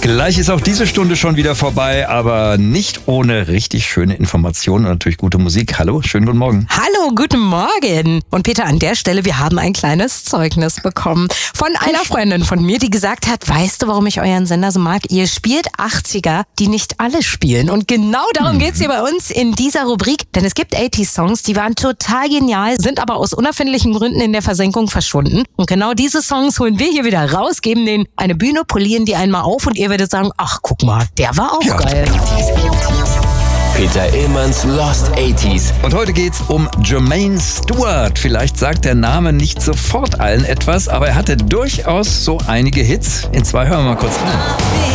Gleich ist auch diese Stunde schon wieder vorbei, aber nicht ohne richtig schöne Informationen und natürlich gute Musik. Hallo, schönen guten Morgen. Hallo, guten Morgen. Und Peter, an der Stelle, wir haben ein kleines Zeugnis bekommen von einer Freundin von mir, die gesagt hat, weißt du, warum ich euren Sender so mag? Ihr spielt 80er, die nicht alle spielen. Und genau darum geht's hier bei uns in dieser Rubrik. Denn es gibt 80s-Songs, die waren total genial, sind aber aus unerfindlichen Gründen in der Versenkung verschwunden. Und genau diese Songs holen wir hier wieder raus, geben denen eine Bühne, polieren die einmal auf und ihr werdet sagen, ach, guck mal, der war auch geil. Peter Illmanns Lost 80s. Und heute geht's um Jermaine Stewart. Vielleicht sagt der Name nicht sofort allen etwas, aber er hatte durchaus so einige Hits. In zwei hören wir mal kurz rein.